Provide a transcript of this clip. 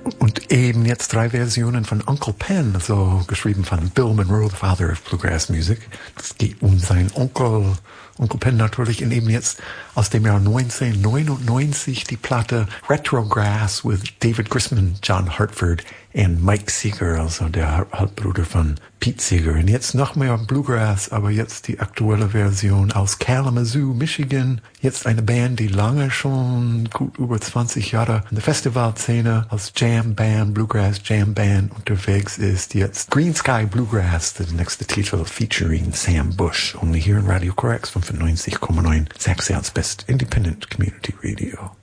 Und eben jetzt 3 Versionen von Uncle Pen, so geschrieben von Bill Monroe, the father of Bluegrass Music. Es geht um seinen Onkel Pen natürlich, und eben jetzt aus dem Jahr 1999 die Platte Retrogress with David Grisman, John Hartford und Mike Seeger, also der Halbbruder von Pete Seeger. Und jetzt noch mehr Bluegrass, aber jetzt die aktuelle Version aus Kalamazoo, Michigan. Jetzt eine Band, die lange schon gut über 20 Jahre in der Festivalszene als Jam Band, Bluegrass Jam Band unterwegs ist. Jetzt Green Sky Bluegrass, der nächste Titel featuring Sam Bush. Only here in Radio Correx 95,9 Saxon's Best Independent Community Radio.